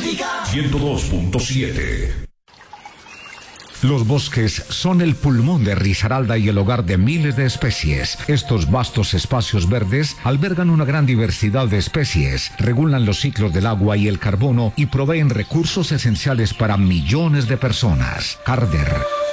Olímpica 102.7. Los bosques son el pulmón de Risaralda y el hogar de miles de especies. Estos vastos espacios verdes albergan una gran diversidad de especies, regulan los ciclos del agua y el carbono y proveen recursos esenciales para millones de personas. Carder.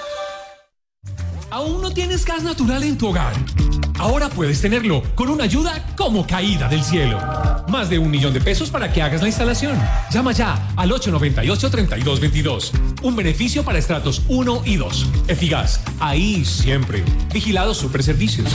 ¿Aún no tienes gas natural en tu hogar? Ahora puedes tenerlo con una ayuda como caída del cielo. Más de $1 millón para que hagas la instalación. Llama ya al 898-3222. Un beneficio para estratos 1 y 2. Efigas, ahí siempre. Vigilados Superservicios.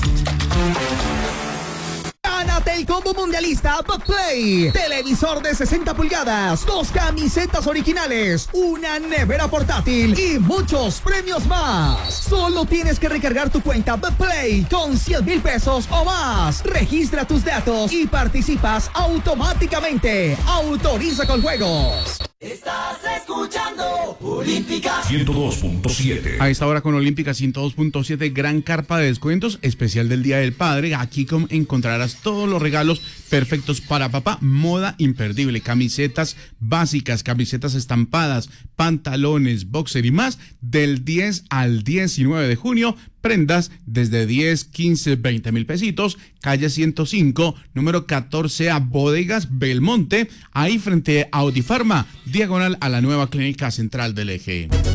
Gánate el combo mundialista Play. Televisor de 60 pulgadas, 2 camisetas originales, una nevera portátil y muchos premios más. Solo tienes que recargar tu cuenta Play con 100,000 pesos o más. Registra tus datos y participas automáticamente. Autoriza con juegos. Estás escuchando Olímpica 102.7. A esta hora con Olímpica 102.7, gran carpa de descuentos, especial del Día del Padre. Aquí encontrarás todos los regalos perfectos para papá, moda imperdible, camisetas básicas, camisetas estampadas, pantalones, boxer y más, del 10 al 19 de junio. Prendas desde 10, 15, 20,000 pesitos, calle 105, número 14A, Bodegas Belmonte, ahí frente a Audiofarma, diagonal a la nueva clínica central del Eje.